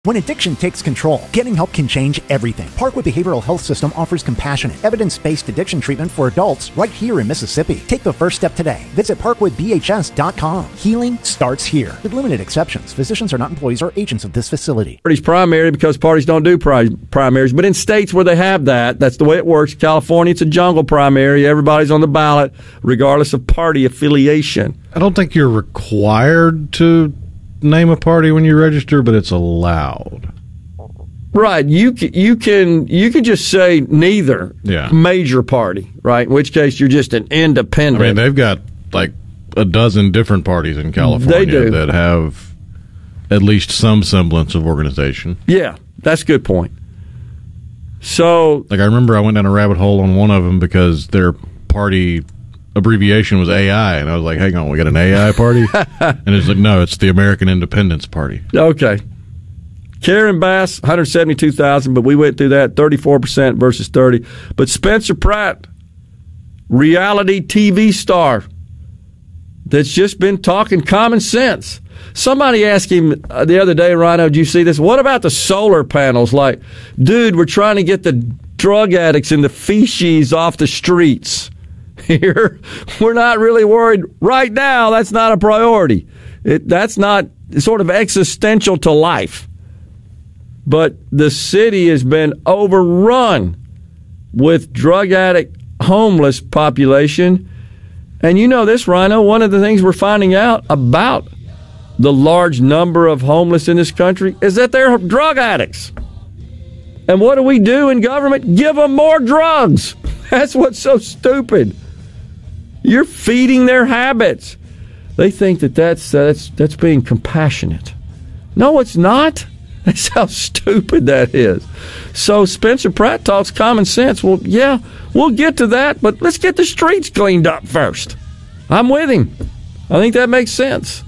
When addiction takes control, getting help can change everything. Parkwood Behavioral Health System offers compassionate, evidence-based addiction treatment for adults right here in Mississippi. Take the first step today. Visit parkwoodbhs.com. Healing starts here. With limited exceptions, physicians are not employees or agents of this facility. Party's primary because parties don't do primaries. But in states where they have that, that's the way it works. California, it's a jungle primary. Everybody's on the ballot, regardless of party affiliation. I don't think you're required to name a party when you register, but it's allowed. Right. You can just say neither major party, right? In which case you're just an independent. I mean, they've got like a dozen different parties in California that have at least some semblance of organization. Yeah, that's a good point. So, like, I remember I went down a rabbit hole on one of them because their party abbreviation was AI, and I was like, hang on, we got an AI party? And it's like, no, it's the American Independence Party. Okay. Karen Bass, 172,000, but we went through that, 34% versus 30. But Spencer Pratt, reality TV star that's just been talking common sense. Somebody asked him the other day, Rhino, did you see this? What about the solar panels? Like, dude, we're trying to get the drug addicts and the feces off the streets. Here, we're not really worried right now. That's not a priority. That's not sort of existential to life. But the city has been overrun with drug addict, homeless population. And you know this, Rhino, one of the things we're finding out about the large number of homeless in this country is that they're drug addicts. And what do we do in government? Give them more drugs. That's what's so stupid. You're feeding their habits. They think that that's being compassionate. No, it's not. That's how stupid that is. So Spencer Pratt talks common sense. Well, yeah, we'll get to that, but let's get the streets cleaned up first. I'm with him. I think that makes sense.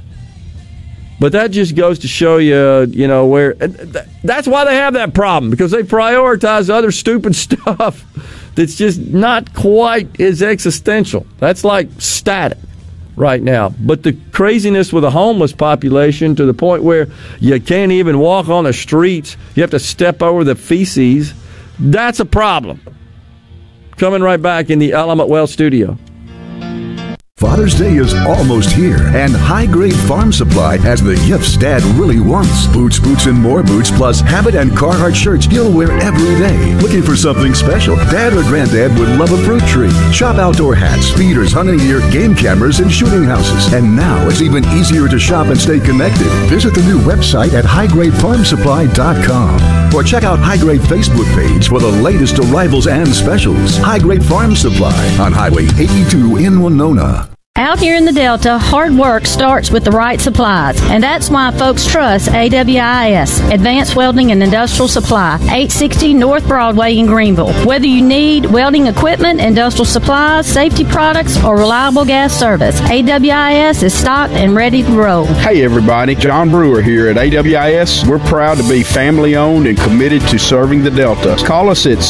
But that just goes to show you, where that's why they have that problem, because they prioritize other stupid stuff that's just not quite as existential. That's like static right now. But the craziness with the homeless population to the point where you can't even walk on the streets, you have to step over the feces, that's a problem. Coming right back in the Element Well studio. Father's Day is almost here, and High Grade Farm Supply has the gifts Dad really wants. Boots, and more boots, plus Habit and Carhartt shirts he'll wear every day. Looking for something special? Dad or Granddad would love a fruit tree. Shop outdoor hats, feeders, hunting gear, game cameras, and shooting houses. And now it's even easier to shop and stay connected. Visit the new website at highgradefarmsupply.com. Or check out High Grade Facebook page for the latest arrivals and specials. High Grade Farm Supply on Highway 82 in Winona. Out here in the Delta, hard work starts with the right supplies, and that's why folks trust AWIS, Advanced Welding and Industrial Supply, 860 North Broadway in Greenville. Whether you need welding equipment, industrial supplies, safety products, or reliable gas service, AWIS is stocked and ready to roll. Hey everybody, John Brewer here at AWIS. We're proud to be family owned and committed to serving the Delta. Call us at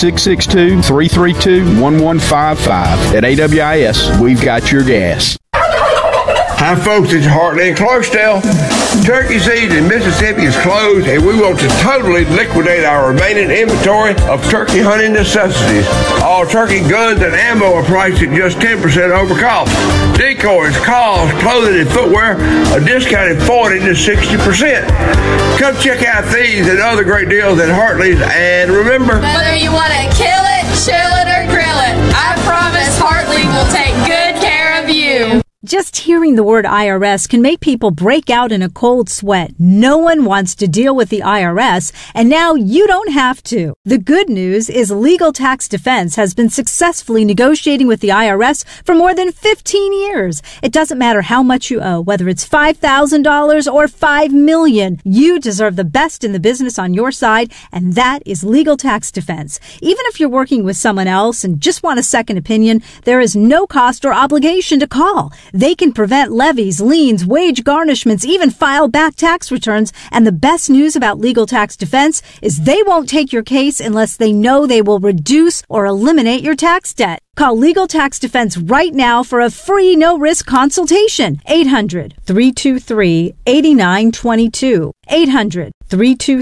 662-332-1155. At AWIS, we've got your gas. Hi folks, it's Hartley and Clarksdale. Turkey season in Mississippi is closed, and we want to totally liquidate our remaining inventory of turkey hunting necessities. All turkey guns and ammo are priced at just 10% over cost. Decoys, calls, clothing, and footwear are discounted 40 to 60%. Come check out these and other great deals at Hartley's, and remember, whether you want to kill it, chill it, or grill it, I promise Hartley will take good care of you. Just hearing the word IRS can make people break out in a cold sweat. No one wants to deal with the IRS, and now you don't have to. The good news is Legal Tax Defense has been successfully negotiating with the IRS for more than 15 years. It doesn't matter how much you owe, whether it's $5,000 or $5 million. You deserve the best in the business on your side, and that is Legal Tax Defense. Even if you're working with someone else and just want a second opinion, there is no cost or obligation to call. They can prevent levies, liens, wage garnishments, even file back tax returns. And the best news about Legal Tax Defense is they won't take your case unless they know they will reduce or eliminate your tax debt. Call Legal Tax Defense right now for a free no-risk consultation. 800-323-8922. 800-323